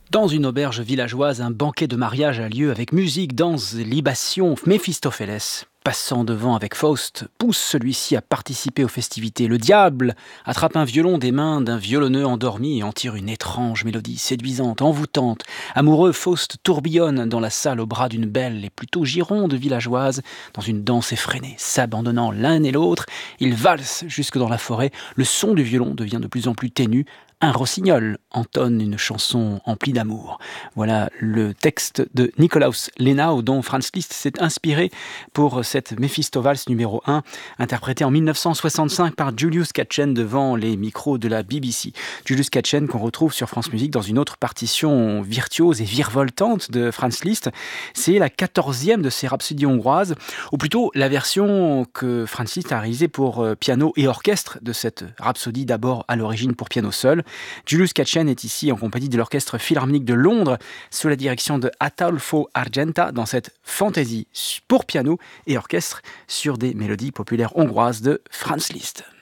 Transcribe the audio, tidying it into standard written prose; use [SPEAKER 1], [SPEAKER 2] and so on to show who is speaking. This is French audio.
[SPEAKER 1] Dans une auberge villageoise, un banquet de mariage a lieu avec musique, danse, libations. Méphistophélès, passant devant avec Faust, pousse celui-ci à participer aux festivités. Le diable attrape un violon des mains d'un violonneux endormi et en tire une étrange mélodie séduisante, envoûtante. Amoureux, Faust tourbillonne dans la salle au bras d'une belle et plutôt gironde villageoise, dans une danse effrénée. S'abandonnant l'un et l'autre, ils valsent jusque dans la forêt. Le son du violon devient de plus en plus ténu. Un rossignol entonne une chanson emplie d'amour. Voilà le texte de Nikolaus Lenau dont Franz Liszt s'est inspiré pour cette Méphisto-Valse numéro 1, interprétée en 1965 par Julius Katchen devant les micros de la BBC. Julius Katchen qu'on retrouve sur France Musique dans une autre partition virtuose et virevoltante de Franz Liszt. C'est la 14e de ses rhapsodies hongroises, ou plutôt la version que Franz Liszt a réalisée pour piano et orchestre de cette rhapsodie d'abord à l'origine pour piano seul. Julius Katchen est ici en compagnie de l'Orchestre Philharmonique de Londres sous la direction de Ataulfo Argenta dans cette fantaisie pour piano et orchestre sur des mélodies populaires hongroises de Franz Liszt.